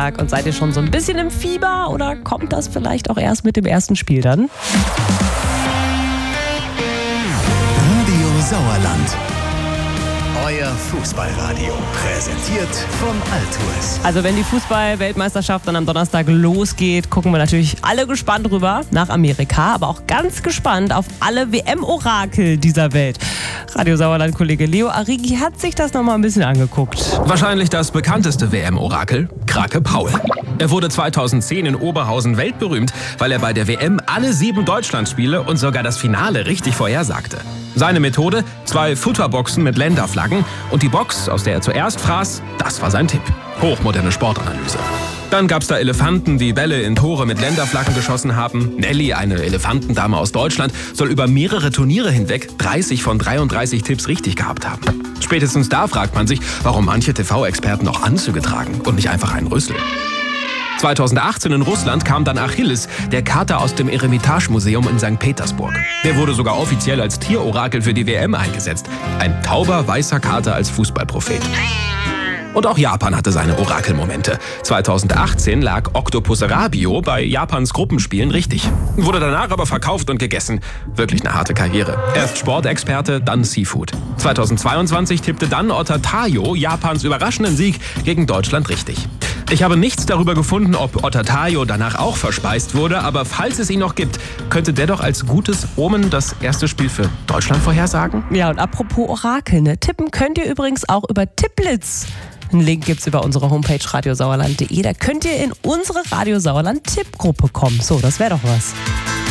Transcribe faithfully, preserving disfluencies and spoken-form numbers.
Donnerstag. Und seid ihr schon so ein bisschen im Fieber oder kommt das vielleicht auch erst mit dem ersten Spiel dann? Radio Sauerland. Euer Fußballradio, präsentiert von Altuis. Also wenn die Fußball-Weltmeisterschaft dann am Donnerstag losgeht, gucken wir natürlich alle gespannt rüber nach Amerika, aber auch ganz gespannt auf alle W M-Orakel dieser Welt. Radio Sauerland-Kollege Leo Arrighi hat sich das nochmal ein bisschen angeguckt. Wahrscheinlich das bekannteste W M-Orakel, Krake Paul. Er wurde zweitausendzehn in Oberhausen weltberühmt, weil er bei der W M alle sieben Deutschlandspiele und sogar das Finale richtig vorhersagte. Seine Methode? Zwei Futterboxen mit Länderflaggen und die Box, aus der er zuerst fraß, das war sein Tipp. Hochmoderne Sportanalyse. Dann gab's da Elefanten, die Bälle in Tore mit Länderflaggen geschossen haben. Nelly, eine Elefantendame aus Deutschland, soll über mehrere Turniere hinweg dreißig von dreiunddreißig Tipps richtig gehabt haben. Spätestens da fragt man sich, warum manche T V-Experten noch Anzüge tragen und nicht einfach einen Rüssel. zweitausendachtzehn in Russland kam dann Achilles, der Kater aus dem Eremitage-Museum in Sankt Petersburg. Der wurde sogar offiziell als Tierorakel für die W M eingesetzt. Ein tauber, weißer Kater als Fußballprophet. Und auch Japan hatte seine Orakelmomente. zweitausendachtzehn lag Octopus Rabio bei Japans Gruppenspielen richtig. Wurde danach aber verkauft und gegessen. Wirklich eine harte Karriere. Erst Sportexperte, dann Seafood. zweitausendzweiundzwanzig tippte dann Otter Tayo Japans überraschenden Sieg gegen Deutschland richtig. Ich habe nichts darüber gefunden, ob Otter Tayo danach auch verspeist wurde, aber falls es ihn noch gibt, könnte der doch als gutes Omen das erste Spiel für Deutschland vorhersagen? Ja, und apropos Orakel, ne? Tippen könnt ihr übrigens auch über Tipplitz. Einen Link gibt's über unsere Homepage radiosauerland punkt de. Da könnt ihr in unsere Radio Sauerland Tippgruppe kommen. So, das wäre doch was.